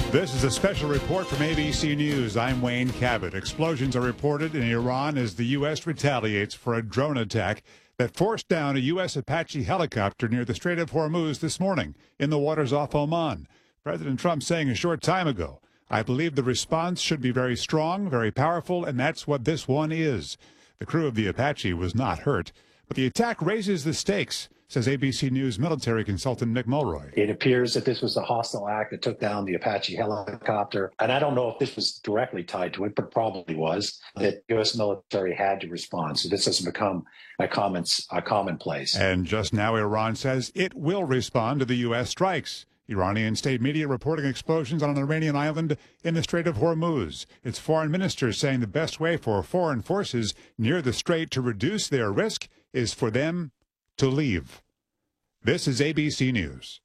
This is a special report from ABC News. I'm Wayne Cabot. Explosions are reported in Iran as the U.S. retaliates for a drone attack that forced down a U.S. Apache helicopter near the Strait of Hormuz this morning in the waters off Oman. President Trump saying a short time ago, "I believe the response should be very strong, very powerful, and that's what this one is." The crew of the Apache was not hurt, but the attack raises the stakes, says ABC News military consultant Nick Mulroy. It appears that this was a hostile act that took down the Apache helicopter. And I don't know if this was directly tied to it, but probably was, that U.S. military had to respond. So this has become a commonplace. And just now, Iran says it will respond to the U.S. strikes. Iranian state media reporting explosions on an Iranian island in the Strait of Hormuz. Its foreign minister saying the best way for foreign forces near the strait to reduce their risk is for them to leave. This is ABC News.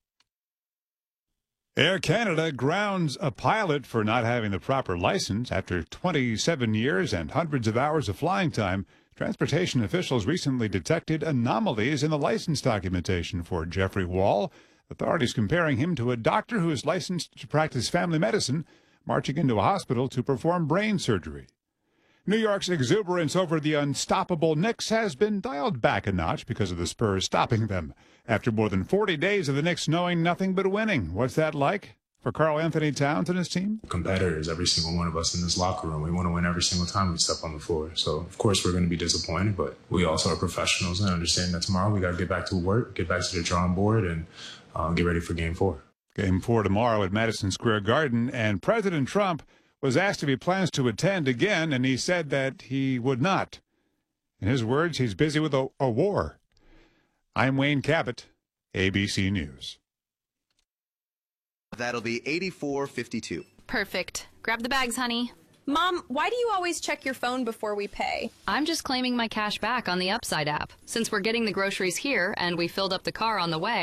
Air Canada grounds a pilot for not having the proper license. After 27 years and hundreds of hours of flying time, transportation officials recently detected anomalies in the license documentation for Jeffrey Wall. Authorities comparing him to a doctor who is licensed to practice family medicine, marching into a hospital to perform brain surgery. New York's exuberance over the unstoppable Knicks has been dialed back a notch because of the Spurs stopping them. After more than 40 days of the Knicks knowing nothing but winning, what's that like for Karl Anthony Towns and his team? Competitors, every single one of us in this locker room. We want to win every single time we step on the floor. So, of course, we're going to be disappointed, but we also are professionals and understand that tomorrow we got to get back to work, get back to the drawing board, and get ready for Game 4. Game 4 tomorrow at Madison Square Garden, and President Trump was asked if he plans to attend again, and he said that he would not. In his words, he's busy with a war. I'm Wayne Cabot, ABC News. That'll be 84.52. Perfect. Grab the bags, honey. Mom, why do you always check your phone before we pay? I'm just claiming my cash back on the Upside app. Since we're getting the groceries here and we filled up the car on the way,